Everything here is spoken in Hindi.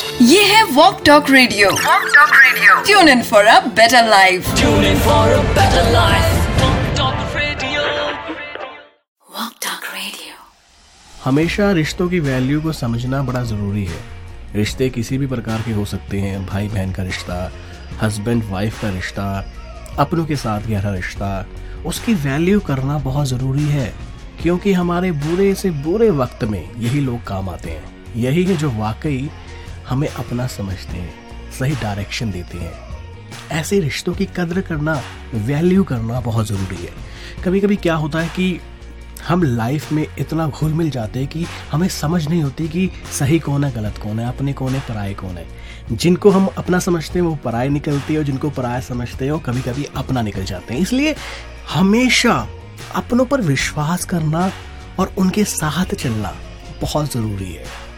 ये है walk talk radio. Tune in for a better life. Walk talk radio. हमेशा रिश्तों की वैल्यू को समझना बड़ा ज़रूरी है। रिश्ते किसी भी प्रकार के हो सकते हैं, भाई बहन का रिश्ता, हस्बैंड वाइफ का रिश्ता, अपनों के साथ गहरा रिश्ता, उसकी वैल्यू करना बहुत ज़रूरी है, क्योंकि हमारे बुरे से बुरे वक्त में यही लोग काम आते हैं। यही है जो वाकई हमें अपना समझते हैं, सही डायरेक्शन देते हैं। ऐसे रिश्तों की कद्र करना, वैल्यू करना बहुत ज़रूरी है। कभी कभी क्या होता है कि हम लाइफ में इतना घुल मिल जाते हैं कि हमें समझ नहीं होती कि सही कौन है, गलत कौन है, अपने कौन है, पराये कौन है। जिनको हम अपना समझते हैं वो पराये निकलते हैं, और जिनको पराया समझते हैं वो कभी कभी अपना निकल जाते हैं। इसलिए हमेशा अपनों पर विश्वास करना और उनके साथ चलना बहुत ज़रूरी है।